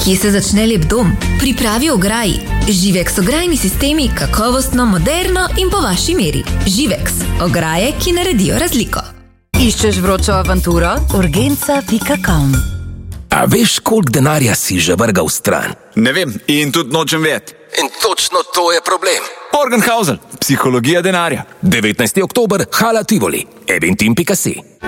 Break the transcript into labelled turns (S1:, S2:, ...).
S1: Kje se začne lep dom? Pripravi ograji. Živex ograjni sistemi, kakovostno, moderno in po vaši meri. Živex, ograje, ki naredijo razliko.
S2: Iščeš vročo avanturo? Urgenca.com.
S3: A veš, koliko denarja si že vrgal stran?
S4: Ne vem in tudi nočem vedeti.
S3: In točno to je problem.
S4: Morgenhausen, psihologija denarja.
S3: 19. oktober, Hala Tivoli, eventim.si.